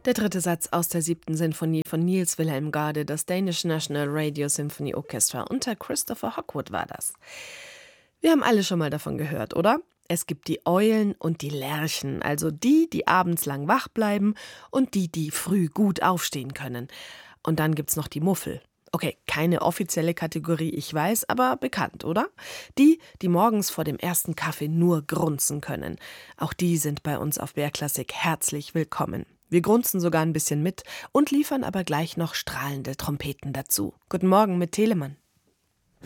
Der dritte Satz aus der 7. Sinfonie von Niels Wilhelm Gade, das Danish National Radio Symphony Orchestra. Unter Christopher Hogwood war das. Wir haben alle schon mal davon gehört, oder? Es gibt die Eulen und die Lerchen, also die abends lang wach bleiben und die früh gut aufstehen können. Und dann gibt's noch die Muffel. Okay, keine offizielle Kategorie, ich weiß, aber bekannt, oder? Die morgens vor dem ersten Kaffee nur grunzen können. Auch die sind bei uns auf BR Klassik herzlich willkommen. Wir grunzen sogar ein bisschen mit und liefern aber gleich noch strahlende Trompeten dazu. Guten Morgen mit Telemann.